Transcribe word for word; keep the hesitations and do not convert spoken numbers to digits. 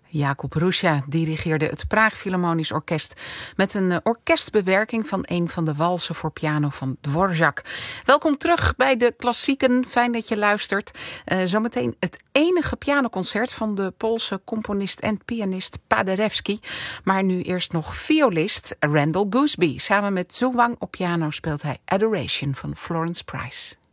Jakub Hrusa dirigeerde het Praag Philharmonisch Orkest met een uh, orkestbewerking van een van de walsen voor piano van Dvorak. Welkom terug bij de klassieken. Fijn dat je luistert. Uh, zometeen het enige pianoconcert van de Poolse componist en pianist Paderewski. Maar nu eerst nog violist Randall Gooseby. Samen met Zhu Wang op piano speelt hij Adoration van Florence Price.